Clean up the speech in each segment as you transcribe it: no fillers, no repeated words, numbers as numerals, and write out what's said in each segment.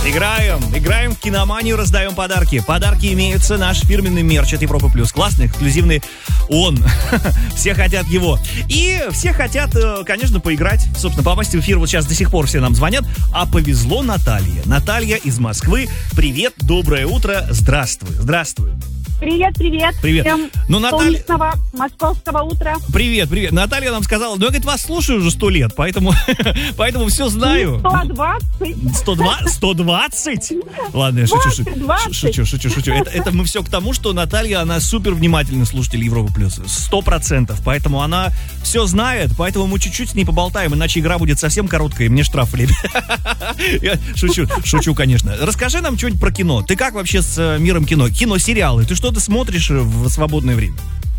Играем в киноманию, раздаем подарки. Подарки имеются, наш фирменный мерч от Европы Плюс. Классный, эксклюзивный он. Все хотят его. И все хотят, конечно, поиграть. Собственно, попасть в эфир вот сейчас до сих пор все нам звонят. А повезло Наталье. Наталья из Москвы. Привет, доброе утро, здравствуй. Здравствуй. Привет. Привет. Всем солнечного московского утра. Привет. Наталья нам сказала, ну я, говорит, вас слушаю уже 100 лет, поэтому все знаю. 120. 120? Ладно, я шучу. Это мы все к тому, что Наталья, она супер внимательный слушатель Европы Плюс. 100%. Поэтому она все знает, поэтому мы чуть-чуть с ней поболтаем, иначе игра будет совсем короткая, и мне штраф влепит. Я шучу, конечно. Расскажи нам что-нибудь про кино. Ты как вообще с миром кино? Кино-сериалы. Ты что ты смотришь в свободное время?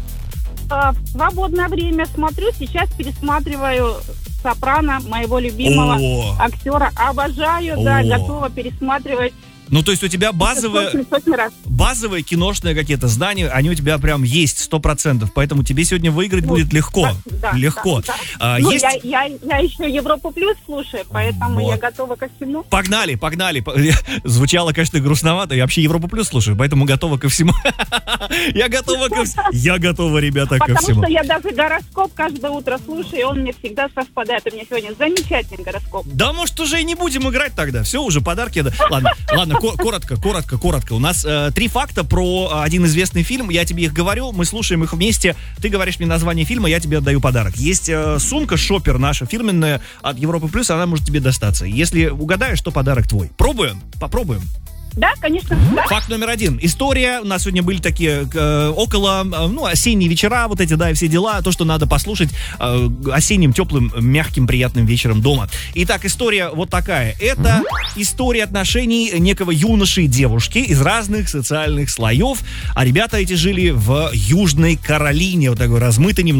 В свободное время смотрю. Сейчас пересматриваю «Сопрано», моего любимого актера. Обожаю, готова пересматривать. Ну, то есть у тебя базовые киношные какие-то знания, они у тебя прям есть 100%, поэтому тебе сегодня выиграть будет легко. Легко. Да. Я еще Европу Плюс слушаю, поэтому я готова ко всему. Погнали. Звучало, конечно, грустновато. Я вообще Европу Плюс слушаю, поэтому готова ко всему. Я готова, ребята, ко всему. Потому что я даже гороскоп каждое утро слушаю, и он мне всегда совпадает. У меня сегодня замечательный гороскоп. Да, может, уже и не будем играть тогда. Все, уже подарки. Ладно, коротко. У нас 3 факта про один известный фильм. Я тебе их говорю, мы слушаем их вместе. Ты говоришь мне название фильма, я тебе отдаю подарок. Есть сумка шопер наша фирменная от Европы Плюс, она может тебе достаться. Если угадаешь, то подарок твой. Попробуем. Да, конечно. Да. Факт номер 1. История. У нас сегодня были такие около, осенние вечера, вот эти, и все дела. То, что надо послушать осенним, теплым, мягким, приятным вечером дома. Итак, история вот такая. Это история отношений некого юноши и девушки из разных социальных слоев. А ребята эти жили в Южной Каролине. Вот такой размытый немного.